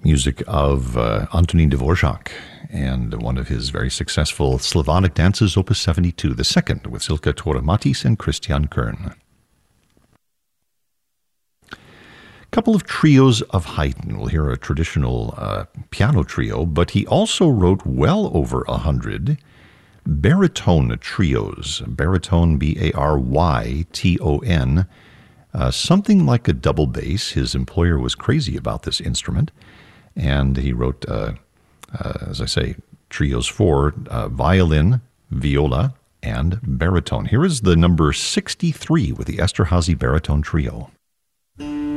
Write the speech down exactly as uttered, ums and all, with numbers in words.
music of uh, Antonín Dvořák and one of his very successful Slavonic dances, Opus seventy-two, the second, with Silke Toramatis and Christian Kern. A couple of trios of Haydn. We'll hear a traditional uh, piano trio, but he also wrote well over a hundred baritone trios. Baritone, B A R Y T O N. Uh, something like a double bass. His employer was crazy about this instrument, and he wrote, uh, uh, as I say, trios for uh, violin, viola, and baritone. Here is the number sixty-three with the Esterházy Baritone Trio.